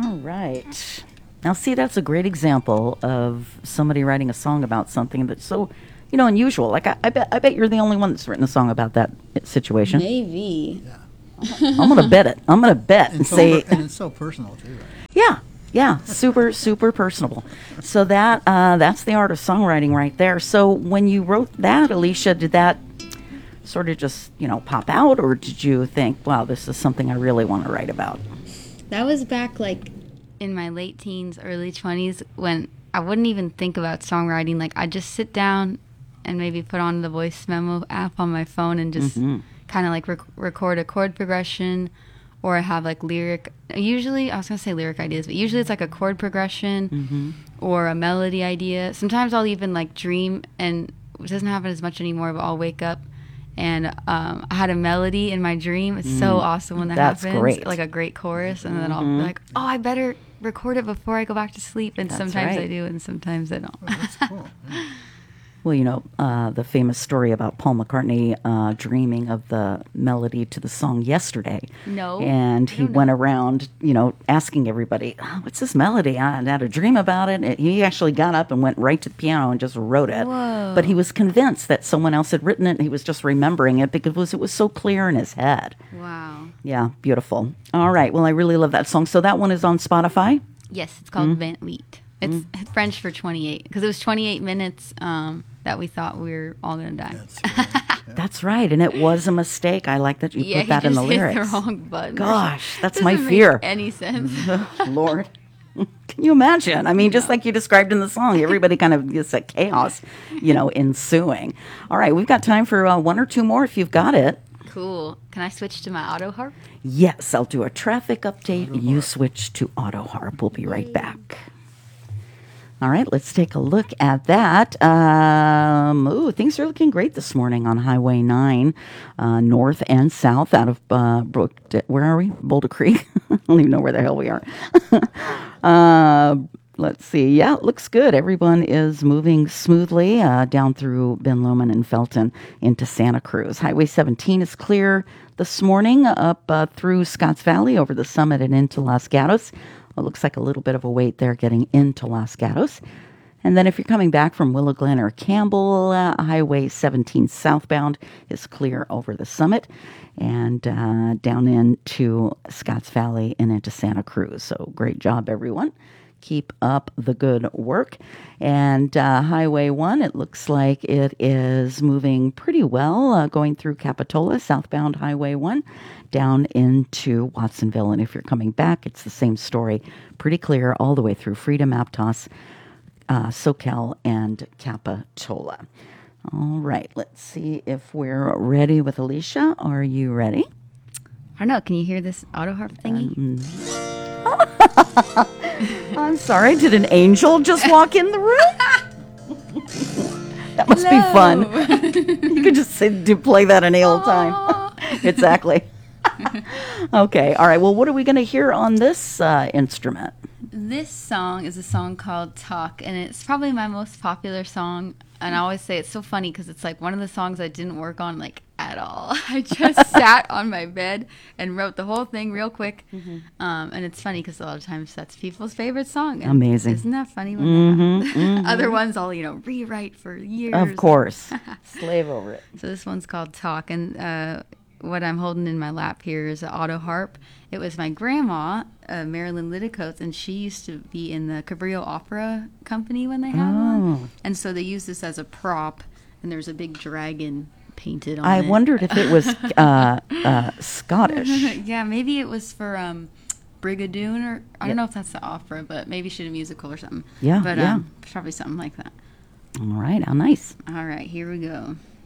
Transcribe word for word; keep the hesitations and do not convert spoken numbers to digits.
All right. Now, see, that's a great example of somebody writing a song about something that's so, you know, unusual. Like, I, I bet, I bet you're the only one that's written a song about that situation. Maybe. Yeah. I'm gonna bet it. I'm gonna bet and And, so say, per- and it's so personal too, right? yeah, yeah, super, super personable. So that uh, that's the art of songwriting right there. So when you wrote that, Alicia, did that sort of just, you know, pop out, or did you think, wow, this is something I really want to write about? That was back like in my late teens, early twenties, when I wouldn't even think about songwriting. Like, I'd just sit down and maybe put on the voice memo app on my phone and just Mm-hmm. kind of like rec- record a chord progression, or have like lyric. Usually, I was gonna say lyric ideas, but usually it's like a chord progression Mm-hmm. or a melody idea. Sometimes I'll even like dream, and it doesn't happen as much anymore, but I'll wake up and um, I had a melody in my dream. It's so awesome when that That's happens. great. Like a great chorus, and then I'll Mhm. be like, oh, I better record it before I go back to sleep. And That's sometimes I right. do, and sometimes I don't. Oh, that's cool. Yeah. Well, you know, uh, the famous story about Paul McCartney uh, dreaming of the melody to the song Yesterday. No, And I he don't went know. around, you know, asking everybody, oh, what's this melody? I had a dream about it. And he actually got up and went right to the piano and just wrote it. Whoa. But he was convinced that someone else had written it, and he was just remembering it because it was, it was so clear in his head. Wow. Yeah, beautiful. All right. Well, I really love that song. So that one is on Spotify? Yes, it's called Mm-hmm. vingt-huit. It's French for twenty-eight, because it was twenty-eight minutes um, that we thought we were all going to die. That's right. Yeah. That's right. And it was a mistake. I like that you yeah, put that he in just the hit lyrics. the wrong button. Gosh, that's Doesn't my make fear. any sense. Lord. Can you imagine? I mean, just like you described in the song, everybody kind of gets that chaos, you know, ensuing. All right, we've got time for uh, one or two more if you've got it. Cool. Can I switch to my auto harp? Yes, I'll do a traffic update. You switch to auto harp. We'll be right back. All right, let's take a look at that. Um, ooh, things are looking great this morning on Highway nine, uh, north and south out of uh, Brook. Where are we? Boulder Creek. I don't even know where the hell we are. uh, let's see. Yeah, it looks good. Everyone is moving smoothly uh, down through Ben Lomond and Felton into Santa Cruz. Highway seventeen is clear this morning up uh, through Scotts Valley over the summit and into Los Gatos. It looks like a little bit of a wait there getting into Los Gatos. And then if you're coming back from Willow Glen or Campbell, uh, Highway seventeen southbound is clear over the summit and uh, down into Scotts Valley and into Santa Cruz. So great job, everyone. Keep up the good work. And uh, Highway one, it looks like it is moving pretty well, uh, going through Capitola, southbound Highway one, down into Watsonville. And if you're coming back, it's the same story. Pretty clear all the way through Freedom, Aptos, uh, Soquel, and Capitola. All right, let's see if we're ready with Alicia. Are you ready? I don't know. Can you hear this auto harp thingy? I'm sorry, did an angel just walk in the room? That must be fun. You could just sit, do, play that any old time. Exactly. Okay, all right. Well, what are we going to hear on this uh, instrument? This song is a song called Talk, and it's probably my most popular song. And I always say it's so funny because it's like one of the songs I didn't work on like at all. I just sat on my bed and wrote the whole thing real quick. Mm-hmm. Um, and it's funny because a lot of times that's people's favorite song. And Amazing. Isn't that funny when Mhm, that happens? mhm. Other ones I'll, you know, rewrite for years. Of course. Slave over it. So this one's called Talk, and uh, what I'm holding in my lap here is an auto harp. It was my grandma, uh, Marilyn Liddicoats, and she used to be in the Cabrillo Opera Company when they had Oh. one. And so they used this as a prop, and there's a big dragon painted on I it. wondered if it was uh, uh, Scottish. Yeah, maybe it was for um, Brigadoon, or I Yeah. don't know if that's the opera, but maybe she did a musical or something. Yeah, But yeah. um, probably something like that. All right, how nice. All right, here we go.